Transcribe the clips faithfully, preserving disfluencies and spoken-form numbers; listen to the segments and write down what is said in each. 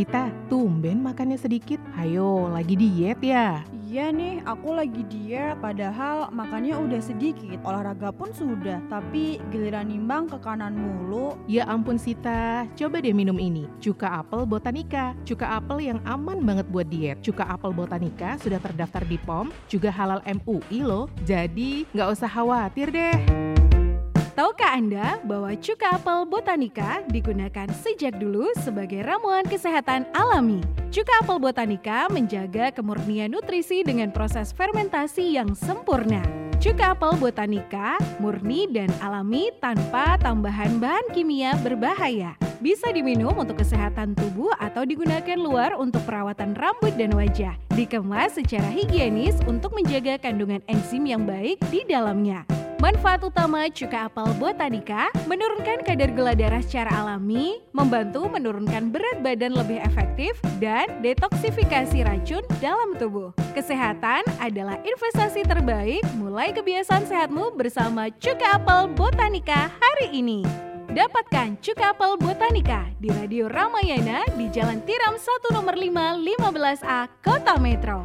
Sita, tumben makannya sedikit. Hayo, lagi diet ya? Iya nih, aku lagi diet, padahal makannya udah sedikit, olahraga pun sudah, tapi giliran nimbang ke kanan mulu. Ya ampun Sita, coba deh minum ini, Cuka Apel Botanica. Cuka apel yang aman banget buat diet. Cuka Apel Botanica sudah terdaftar di P O M, juga halal M U I loh, jadi nggak usah khawatir deh. Tahukah Anda bahwa Cuka Apel Botanica digunakan sejak dulu sebagai ramuan kesehatan alami? Cuka Apel Botanica menjaga kemurnian nutrisi dengan proses fermentasi yang sempurna. Cuka Apel Botanica murni dan alami tanpa tambahan bahan kimia berbahaya. Bisa diminum untuk kesehatan tubuh atau digunakan luar untuk perawatan rambut dan wajah. Dikemas secara higienis untuk menjaga kandungan enzim yang baik di dalamnya. Manfaat utama Cuka Apel Botanica, menurunkan kadar gula darah secara alami, membantu menurunkan berat badan lebih efektif, dan detoksifikasi racun dalam tubuh. Kesehatan adalah investasi terbaik, mulai kebiasaan sehatmu bersama Cuka Apel Botanica hari ini. Dapatkan Cuka Apel Botanica di Radio Ramayana di Jalan Tiram satu nomor lima, lima belas A, Kota Metro.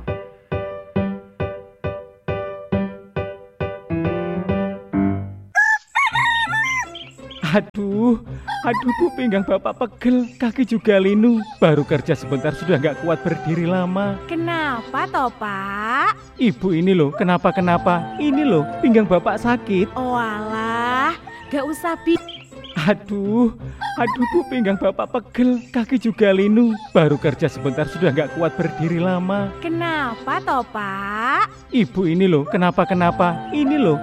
Aduh, aduh bu, pinggang bapak pegel, kaki juga linu. Baru kerja sebentar sudah nggak kuat berdiri lama. Kenapa toh Pak? Ibu ini loh, kenapa-kenapa? Ini loh, pinggang bapak sakit. Oh alah, gak usah pi... Aduh, aduh bu, pinggang bapak pegel, kaki juga linu. Baru kerja sebentar sudah nggak kuat berdiri lama. Kenapa toh Pak? Ibu ini loh, kenapa-kenapa? Ini loh,